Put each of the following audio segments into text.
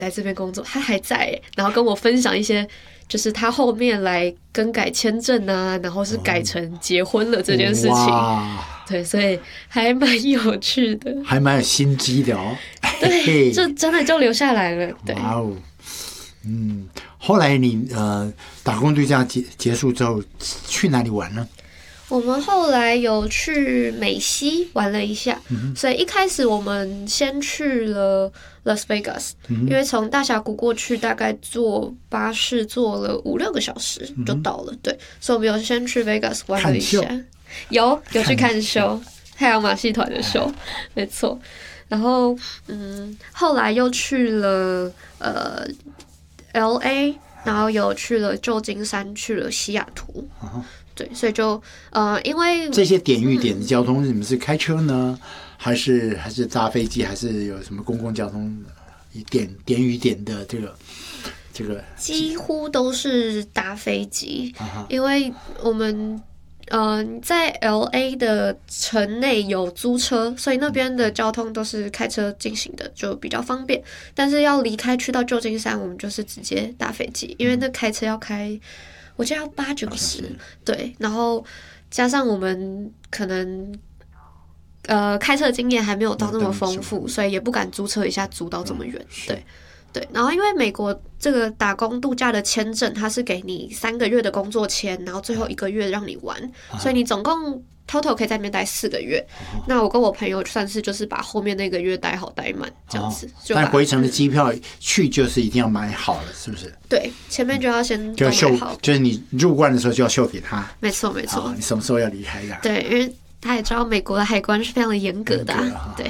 来这边工作，他还在耶，然后跟我分享一些，就是他后面来更改签证啊，然后是改成结婚了这件事情。对，所以还蛮有趣的， 还蛮有心机的哦。 对，就真的就留下来了。对， 哇哦，后来你打工度假结束之后去哪里玩呢？ 我们后来有去美西玩了一下，所以一开始我们先去了 Las Vegas，因为从大峡谷过去大概坐巴士坐了5-6个小时就到了。对，所以我们有先去 Vegas 玩了一下，有去看秀，太阳马戏团的秀，没错。然后后来又去了LA， 然后有去了旧金山，去了西雅图。对，所以就因为这些点与点的交通，你们是开车呢，还是搭飞机，还是有什么公共交通？点与点的这个几乎都是搭飞机，因为我们在 LA 的城内有租车，所以那边的交通都是开车进行的，就比较方便。但是要离开去到旧金山，我们就是直接搭飞机，因为那开车要开。我记得要8-9个小时，对，然后加上我们可能开车的经验还没有到那么丰富，所以也不敢租车一下租到这么远，对。然后因为美国这个打工度假的签证，它是给你3个月的工作签，然后最后1个月让你玩，所以你总共 total 可以在那边待4个月。那我跟我朋友算是就是把后面那个月待好待满这样子。 但回程的机票去就是一定要买好了，是不是？ 对，前面就要先就买好，就是你入关的时候就要秀给他。 没错。 你什么时候要离开的？ 对，因为他也知道美国的海关是非常的严格的，对。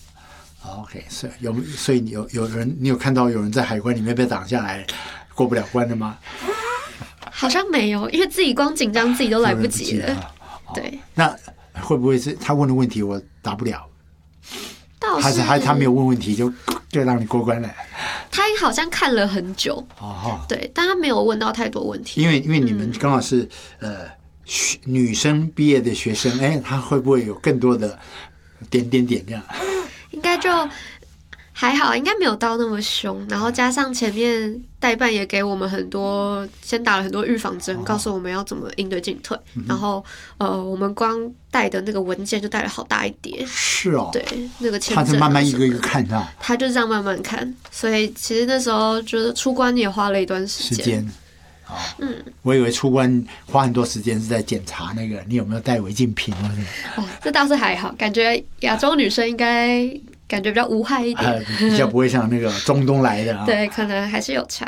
OK， 所以你有看到有人在海关里面被挡下来过不了关的吗？ 好像没有，因为自己光紧张自己都来不及了。对， 那会不会是他问的问题我答不了？还是他没有问问题就让你过关了？ 他好像看了很久，对，但他没有问到太多问题。 因为你们刚好是女生毕业的学生，他会不会有更多的点这样？ 应该就还好，应该没有到那么凶。然后加上前面代办也给我们先打了很多预防针，告诉我们要怎么应对进退。然后我们光带的那个文件就带了好大一叠。 是哦， 对，那个签证他是慢慢一个一个看的。 他就这样慢慢看，所以其实那时候觉得出关也花了一段时间。 我以为出关花很多时间是在检查那个你有没有带违禁品这倒是还好，感觉亚洲女生应该感觉比较无害一点， 比较不会像那个中东来的对，可能还是有差。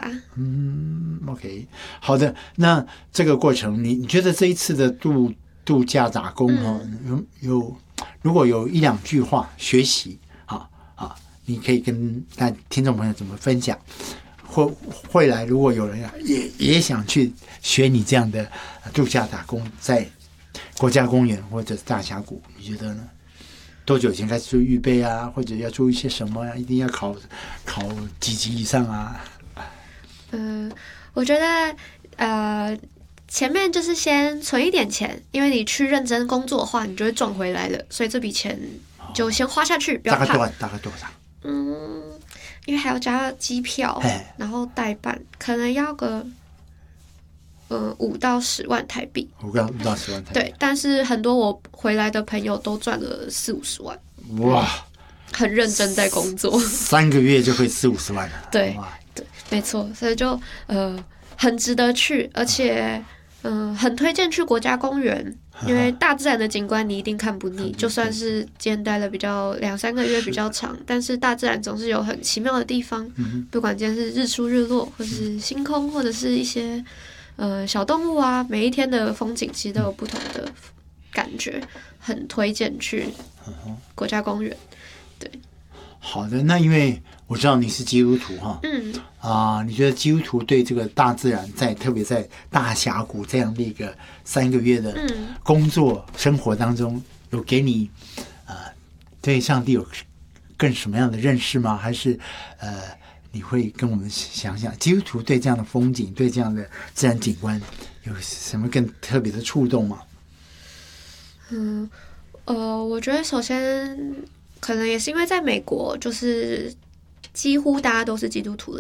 OK， 好的。那这个过程，你觉得这一次的度假打工如果有1-2句话学习你可以跟听众朋友怎么分享？会来，如果有人也想去学你这样的度假打工，在国家公园或者大峡谷，你觉得呢？多久以前开始做预备啊？或者要做一些什么一定要考几级以上啊？ 我觉得前面就是先存一点钱，因为你去认真工作的话，你就会赚回来了，所以这笔钱就先花下去，不要怕。 大概多少？ 因为还要加机票，然后代办，可能要个5到10万台币。 5到10万台币。 对，但是很多我回来的朋友都赚了40-50万。 哇！ 很认真在工作 ，3个月就会40-50万了。 对，没错，所以就很值得去，而且很推荐去国家公园。因为大自然的景观你一定看不腻，就算是今天待了比较2-3个月比较长，但是大自然总是有很奇妙的地方，不管今天是日出日落，或是星空，或者是一些小动物啊，每一天的风景其实都有不同的感觉，很推荐去国家公园。对， 好的，那因为我知道你是基督徒你觉得基督徒对这个大自然特别在大峡谷这样的一个3个月的工作生活当中，有给你对上帝有更什么样的认识吗？还是你会跟我们想想基督徒对这样的风景，对这样的自然景观有什么更特别的触动吗？ 我觉得首先可能也是因为在美国，就是几乎大家都是基督徒了，